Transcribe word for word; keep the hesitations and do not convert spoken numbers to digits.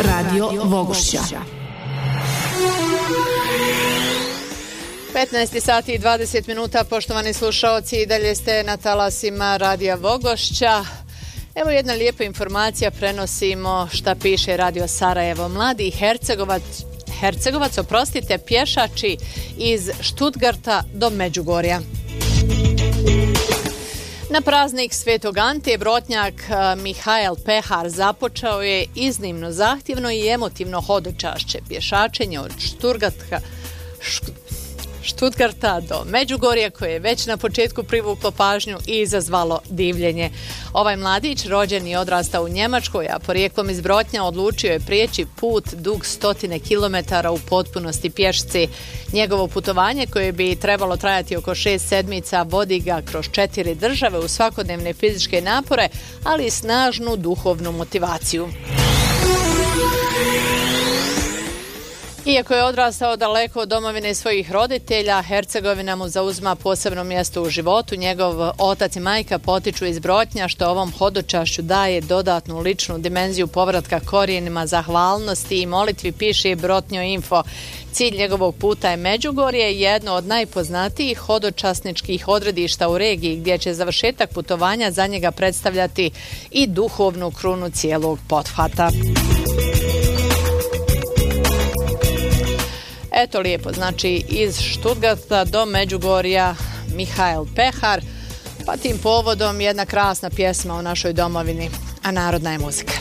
Radio Vogošća. petnaest sati i dvadeset minuta, poštovani slušaoci, i dalje ste na talasima Radija Vogošća. Evo jedna lijepa informacija, prenosimo šta piše Radio Sarajevo. Mladi Hercegovac, Hercegovac, oprostite, pješači iz Štutgarta do Međugorja. Na praznik Svetog Ante Brotnjak Mihael Pehar započeo je iznimno zahtjevno i emotivno hodočašće, pješačenje od Šturgatka, Štutgarta do Međugorja, koje je već na početku privuklo pažnju i izazvalo divljenje. Ovaj mladić, rođen i odrastao u Njemačkoj, a porijeklom iz Brotnja, odlučio je prijeći put dug stotine kilometara u potpunosti pješci. Njegovo putovanje, koje bi trebalo trajati oko šest sedmica, vodi ga kroz četiri države u svakodnevne fizičke napore, ali i snažnu duhovnu motivaciju. Iako je odrastao daleko od domovine svojih roditelja, Hercegovina mu zauzima posebno mjesto u životu. Njegov otac i majka potiču iz Brotnja, što ovom hodočašću daje dodatnu ličnu dimenziju povratka korijenima, zahvalnosti i molitvi, piše Brotnjo Info. Cilj njegovog puta je Međugorje, jedno od najpoznatijih hodočasničkih odredišta u regiji, gdje će završetak putovanja za njega predstavljati i duhovnu krunu cijelog pothvata. Eto lijepo, znači iz Štutgarta do Međugorja Mihael Pehar, pa tim povodom jedna krasna pjesma o našoj domovini, a narodna je muzika.